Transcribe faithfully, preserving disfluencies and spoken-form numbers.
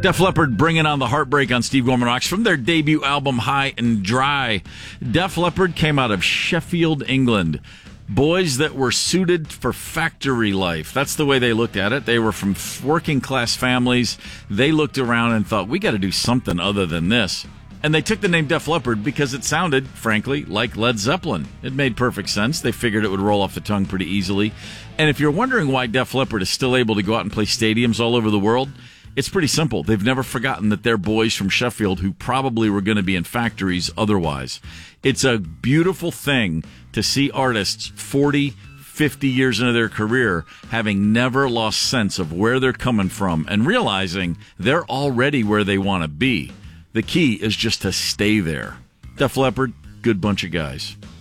Def Leppard bringing on the heartbreak on Steve Gorman Rocks from their debut album, High and Dry. Def Leppard came out of Sheffield, England. Boys that were suited for factory life. That's the way they looked at it. They were from working class families. They looked around and thought, we got to do something other than this. And they took the name Def Leppard because it sounded, frankly, like Led Zeppelin. It made perfect sense. They figured it would roll off the tongue pretty easily. And if you're wondering why Def Leppard is still able to go out and play stadiums all over the world, it's pretty simple. They've never forgotten that they're boys from Sheffield who probably were going to be in factories otherwise. It's a beautiful thing to see artists forty, fifty years into their career having never lost sense of where they're coming from and realizing they're already where they want to be. The key is just to stay there. Def Leppard, good bunch of guys.